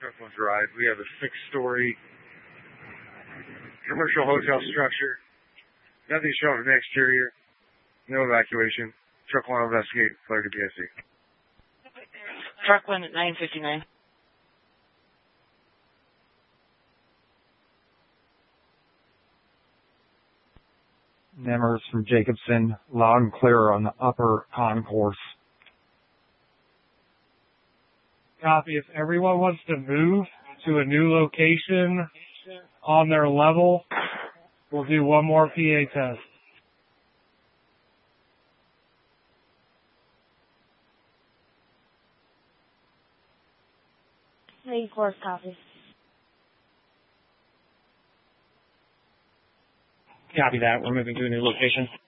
Brooklyn Drive. We have a 6-story commercial hotel structure. Nothing shown from the exterior. No evacuation. Truck will investigate. Flare to BSC. Truck went at 9:59. Nemmers from Jacobson, loud and clear on the upper concourse. Copy. If everyone wants to move to a new location on their level, we'll do one more PA test. Main course, copy. Copy that. We're moving to a new location.